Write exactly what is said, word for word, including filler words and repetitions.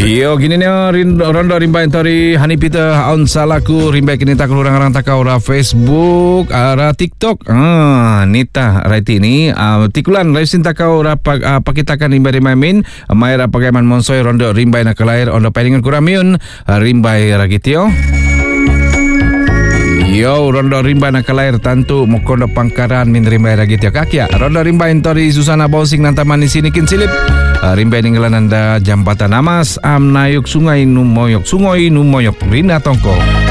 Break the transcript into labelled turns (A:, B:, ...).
A: Yo gini ni rondo rimbai tori Hani Peter on salaku rimbai kini tak kurang orang takau ra Facebook ra TikTok ah nita right ini uh, tikulan raisin takau ra uh, pakitakan rimbai rimbai min mai ra pagaiman monsoi rondo rimbai nak lahir ondo palingan kuramiun uh, rimbai ragitio. Yo, rondo rimba nak lahir tantu mokondo pangkaran min rimba ragi tiak kakia. Rondo rimba intori Susana Bosing nantaman di sini kin silip. Rimba ninggalan anda jambatan amas am nayuk sungai numoyok sungai numoyok Rina Tongko.